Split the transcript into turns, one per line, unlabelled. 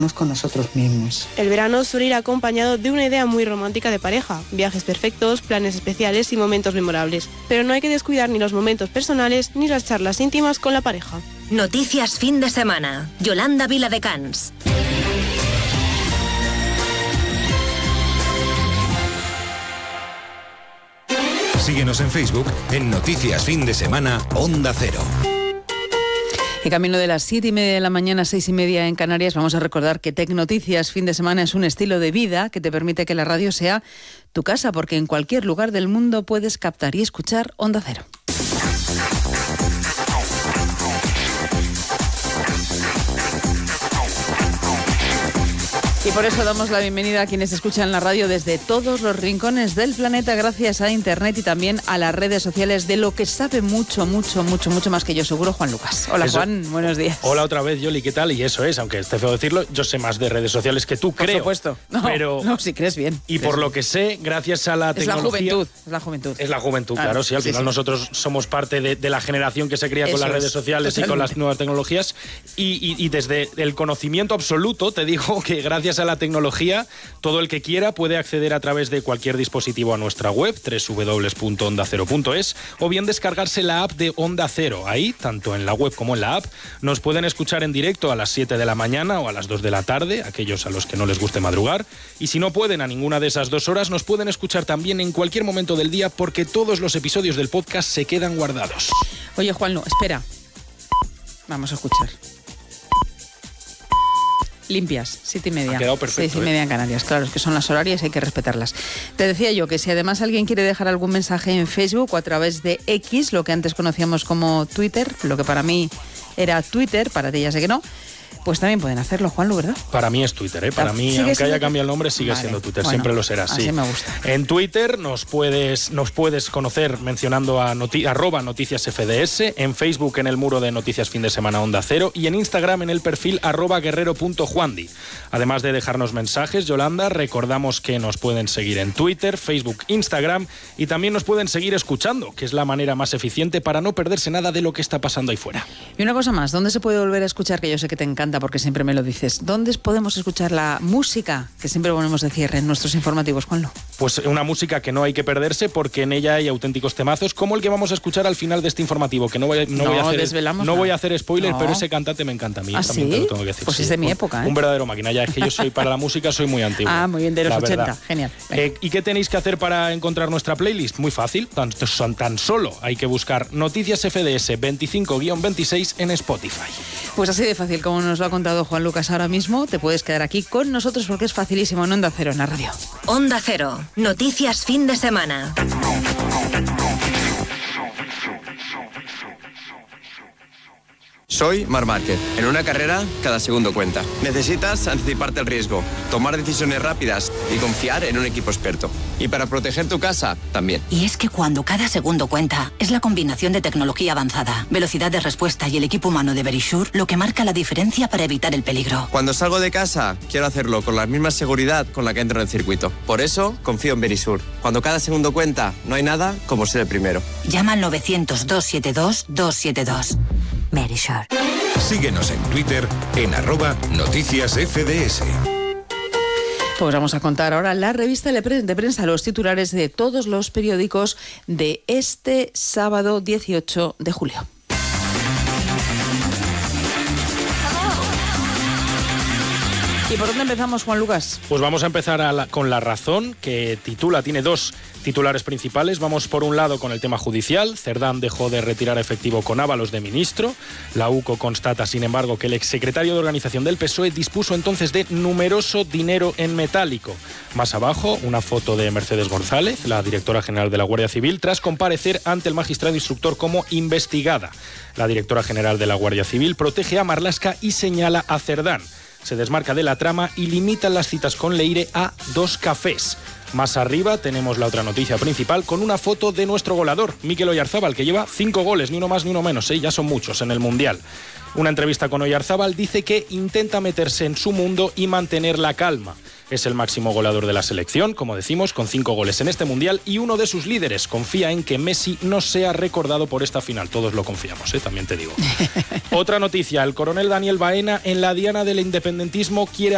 con nosotros mismos.
El verano suele ir acompañado de una idea muy romántica de pareja, viajes perfectos, planes especiales y momentos memorables. Pero no hay que descuidar ni los momentos personales ni las charlas íntimas con la pareja.
Noticias fin de semana. Yolanda Viladecans.
Síguenos en Facebook en Noticias Fin de Semana Onda Cero.
Y camino de las 7:30 de la mañana, 6:30 en Canarias, vamos a recordar que Tec Noticias Fin de Semana es un estilo de vida que te permite que la radio sea tu casa, porque en cualquier lugar del mundo puedes captar y escuchar Onda Cero. Y por eso damos la bienvenida a quienes escuchan la radio desde todos los rincones del planeta, gracias a Internet y también a las redes sociales, de lo que sabe mucho más que yo, seguro, Juan Lucas. Hola, Juan, buenos días.
Hola otra vez, Yoli, ¿qué tal? Y eso es, aunque esté feo decirlo, yo sé más de redes sociales que tú, creo.
Por supuesto. No, si crees bien.
Y por lo que sé, gracias a la tecnología...
Es la juventud.
Es la juventud, claro, sí. Al final nosotros somos parte de la generación que se cría con las redes sociales y con las nuevas tecnologías. Y desde el conocimiento absoluto, te digo que gracias a la tecnología, todo el que quiera puede acceder a través de cualquier dispositivo a nuestra web, www.ondacero.es, o bien descargarse la app de Onda Cero. Ahí, tanto en la web como en la app, nos pueden escuchar en directo a las 7 de la mañana o a las 2 de la tarde, aquellos a los que no les guste madrugar. Y si no pueden a ninguna de esas 2 horas, nos pueden escuchar también en cualquier momento del día, porque todos los episodios del podcast se quedan guardados.
Oye, Juan, no, espera. Vamos a escuchar. Limpias, 7:30.
Ha quedado perfecto.
6:30 en Canarias, claro, es que son las horarias y hay que respetarlas. Te decía yo que si además alguien quiere dejar algún mensaje en Facebook o a través de X, lo que antes conocíamos como Twitter, lo que para mí era Twitter, para ti ya sé que no, pues también pueden hacerlo, Juanlu, ¿verdad?
Para mí es Twitter, ¿eh? Para mí, aunque haya cambiado el nombre, sigue siendo Twitter. Bueno, siempre lo será, sí.
Así me gusta.
En Twitter nos puedes conocer mencionando a @noticiasfds, en Facebook en el muro de Noticias Fin de Semana Onda Cero y en Instagram en el perfil @guerrero.juandi. Además de dejarnos mensajes, Yolanda, recordamos que nos pueden seguir en Twitter, Facebook, Instagram y también nos pueden seguir escuchando, que es la manera más eficiente para no perderse nada de lo que está pasando ahí fuera.
Y una cosa más, ¿dónde se puede volver a escuchar? Que yo sé que te encanta porque siempre me lo dices. ¿Dónde podemos escuchar la música que siempre ponemos de cierre en nuestros informativos, Juanlo?
Pues una música que no hay que perderse porque en ella hay auténticos temazos, como el que vamos a escuchar al final de este informativo, que no voy a hacer spoiler, pero ese cantante me encanta a mí.
¿Ah,
también
sí?
te lo tengo que decir.
Pues es de mi época, ¿eh?
Un verdadero máquina. Ya es que yo soy para la música, soy muy antiguo.
Ah, muy bien, de los 80. Verdad. Genial.
¿Y qué tenéis que hacer para encontrar nuestra playlist? Muy fácil. Tan solo hay que buscar Noticias FDS 25-26 en Spotify.
Pues así de fácil, como nos lo ha contado Juan Lucas ahora mismo, te puedes quedar aquí con nosotros porque es facilísimo en Onda Cero, en la radio.
Onda Cero, Noticias Fin de Semana.
Soy Marc Márquez. En una carrera, cada segundo cuenta. Necesitas anticiparte al riesgo, tomar decisiones rápidas y confiar en un equipo experto. Y para proteger tu casa, también.
Y es que cuando cada segundo cuenta, es la combinación de tecnología avanzada, velocidad de respuesta y el equipo humano de Verisure lo que marca la diferencia para evitar el peligro.
Cuando salgo de casa, quiero hacerlo con la misma seguridad con la que entro en el circuito. Por eso, confío en Verisure. Cuando cada segundo cuenta, no hay nada como ser el primero.
Llama al 900-272-272. Verisure.
Síguenos en Twitter en @noticiasfds.
Pues vamos a contar ahora la revista de prensa, los titulares de todos los periódicos de este sábado 18 de julio. ¿Y por dónde empezamos, Juan Lucas?
Pues vamos a empezar con La Razón, que tiene dos titulares principales. Vamos por un lado con el tema judicial. Cerdán dejó de retirar efectivo con Ábalos de ministro. La UCO constata, sin embargo, que el exsecretario de organización del PSOE dispuso entonces de numeroso dinero en metálico. Más abajo, una foto de Mercedes González, la directora general de la Guardia Civil, tras comparecer ante el magistrado instructor como investigada. La directora general de la Guardia Civil protege a Marlaska y señala a Cerdán. Se desmarca de la trama y limitan las citas con Leire a 2 cafés. Más arriba tenemos la otra noticia principal con una foto de nuestro goleador, Mikel Oyarzábal, que lleva 5 goles, ni uno más ni uno menos, ya son muchos en el Mundial. Una entrevista con Oyarzábal dice que intenta meterse en su mundo y mantener la calma. Es el máximo goleador de la selección, como decimos, con 5 goles en este Mundial, y uno de sus líderes confía en que Messi no sea recordado por esta final. Todos lo confiamos, también te digo. Otra noticia, el coronel Daniel Baena en la diana del independentismo quiere